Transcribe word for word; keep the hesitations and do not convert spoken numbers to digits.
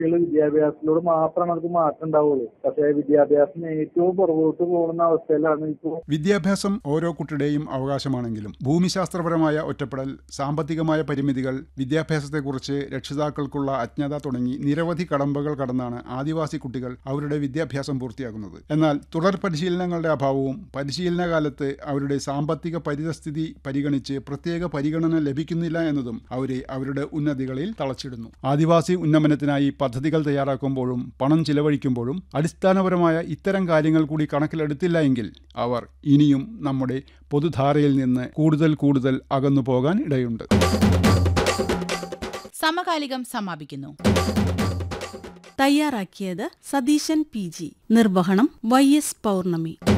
കുട്ടികൾ വിദ്യാഭ്യാസത്തിലൂടെ മാത്രമാണ് അവർക്ക് മാറ്റം ഉണ്ടാവുള്ളൂ. പക്ഷേ വിദ്യാഭ്യാസം ഏറ്റവും പുറകോട്ട് പോകുന്ന അവസ്ഥയിലാണ് ഇപ്പോൾ. വിദ്യാഭ്യാസം ഓരോ കുട്ടിയുടെയും അവകാശമാണെങ്കിലും ഭൂമിശാസ്ത്രപരമായ ഒറ്റപ്പെടൽ, സാമ്പത്തികമായ പരിമിതികൾ, വിദ്യാഭ്യാസത്തെക്കുറിച്ച് രക്ഷിതാക്കൾക്കുള്ള അജ്ഞത തുടങ്ങി നിരവധി കടമ്പകൾ കടന്നാണ് ആദിവാസി കുട്ടികൾ അവരുടെ വിദ്യാഭ്യാസം പൂർത്തിയാക്കുന്നത്. എന്നാൽ തുടർ പരിശീലനങ്ങളുടെ അഭാവവും പരിശീലന കാലത്ത് അവരുടെ സാമ്പത്തിക പരിതസ്ഥിതി പരിഗണിച്ച് പ്രത്യേക പരിഗണന ലഭിക്കുന്നില്ല എന്നതും അവരെ അവരുടെ ഉന്നതികളിൽ തളച്ചിടുന്നു. ആദിവാസി ഉന്നമനത്തിനായി പദ്ധതികൾ തയ്യാറാക്കുമ്പോഴും പണം ചിലവഴിക്കുമ്പോഴും അടിസ്ഥാനപരമായ ഇത്തരം കാര്യങ്ങൾ കൂടി കണക്കിലെടുത്തില്ല എങ്കിൽ അവർ ഇനിയും നമ്മുടെ പൊതുധാരയിൽ നിന്ന് കൂടുതൽ കൂടുതൽ അകന്നു പോകാൻ ഇടയുണ്ട്. സമകാലികം സമാപിക്കുന്നു. തയ്യാറാക്കിയത് സതീശൻ പി ജി. നിർവഹണം വൈ എസ് പൗർണമി.